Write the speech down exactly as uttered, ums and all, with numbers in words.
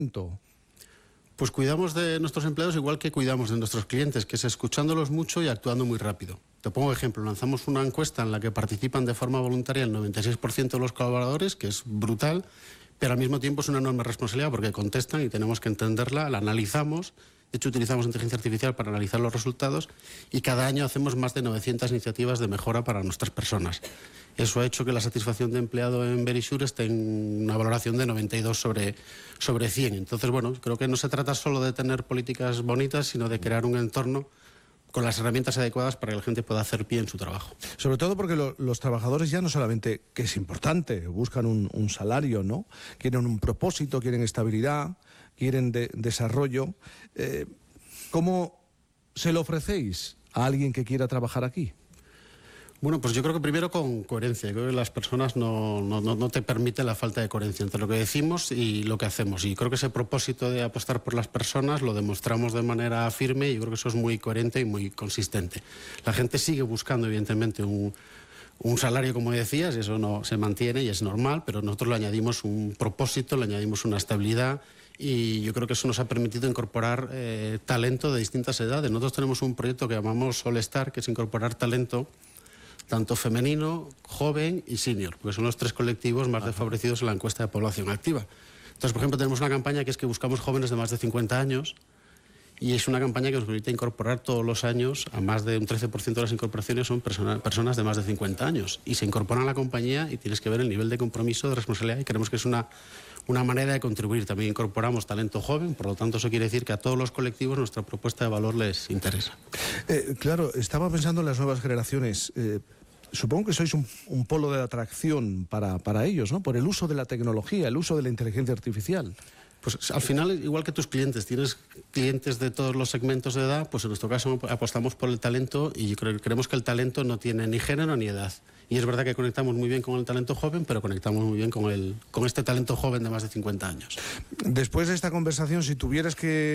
Pues cuidamos de nuestros empleados igual que cuidamos de nuestros clientes, que es escuchándolos mucho y actuando muy rápido. Te pongo ejemplo, lanzamos una encuesta en la que participan de forma voluntaria el noventa y seis por ciento de los colaboradores, que es brutal, pero al mismo tiempo es una enorme responsabilidad porque contestan y tenemos que entenderla, la analizamos. De hecho, utilizamos inteligencia artificial para analizar los resultados y cada año hacemos más de novecientas iniciativas de mejora para nuestras personas. Eso ha hecho que la satisfacción de empleado en Verisure esté en una valoración de noventa y dos sobre, sobre cien. Entonces, bueno, creo que no se trata solo de tener políticas bonitas, sino de crear un entorno con las herramientas adecuadas para que la gente pueda hacer bien su trabajo. Sobre todo porque lo, los trabajadores ya no solamente, que es importante, buscan un, un salario, ¿no? Quieren un propósito, quieren estabilidad, quieren de, desarrollo. Eh, ¿Cómo se lo ofrecéis a alguien que quiera trabajar aquí? Bueno, pues yo creo que primero con coherencia. Creo que las personas no, no, no te permiten la falta de coherencia entre lo que decimos y lo que hacemos. Y creo que ese propósito de apostar por las personas lo demostramos de manera firme y yo creo que eso es muy coherente y muy consistente. La gente sigue buscando, evidentemente, un, un salario, como decías, y eso no se mantiene y es normal, pero nosotros le añadimos un propósito, le añadimos una estabilidad y yo creo que eso nos ha permitido incorporar eh, talento de distintas edades. Nosotros tenemos un proyecto que llamamos Sol Star, que es incorporar talento tanto femenino, joven y senior, porque son los tres colectivos más desfavorecidos en la encuesta de población activa. Entonces, por ejemplo, tenemos una campaña que es que buscamos jóvenes de más de cincuenta años y es una campaña que nos permite incorporar todos los años, a más de un trece por ciento de las incorporaciones son persona, personas de más de cincuenta años y se incorporan a la compañía y tienes que ver el nivel de compromiso, de responsabilidad y creemos que es una, una manera de contribuir. También incorporamos talento joven, por lo tanto eso quiere decir que a todos los colectivos nuestra propuesta de valor les interesa. Eh, claro, estaba pensando en las nuevas generaciones. Eh, Supongo que sois un, un polo de atracción para, para ellos, ¿no? Por el uso de la tecnología, el uso de la inteligencia artificial. Pues al final, igual que tus clientes, tienes clientes de todos los segmentos de edad, pues en nuestro caso apostamos por el talento y creemos que el talento no tiene ni género ni edad. Y es verdad que conectamos muy bien con el talento joven, pero conectamos muy bien con, el, con este talento joven de más de cincuenta años. Después de esta conversación, si tuvieras que